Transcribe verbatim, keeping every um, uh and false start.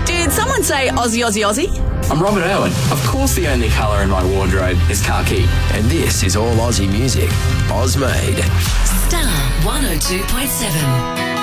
Did someone say Aussie, Aussie, Aussie? I'm Robert Irwin. Of course the only colour in my wardrobe is khaki. And this is all Aussie music. Oz Made. Star one oh two point seven.